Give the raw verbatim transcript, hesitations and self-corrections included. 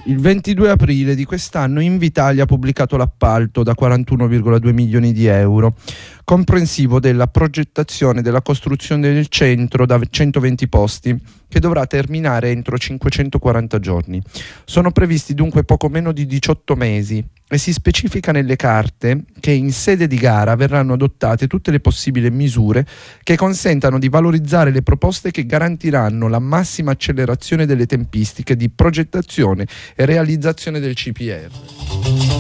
Il ventidue aprile di quest'anno Invitalia ha pubblicato l'appalto da quarantuno virgola due milioni di euro, comprensivo della progettazione della costruzione del centro da centoventi posti, che dovrà terminare entro cinquecentoquaranta giorni. Sono previsti dunque poco meno di diciotto mesi e si specifica nelle carte che in sede di gara verranno adottate tutte le possibili misure che consentano di valorizzare le proposte che garantiranno la massima accelerazione delle tempistiche di progettazione e realizzazione del C P R.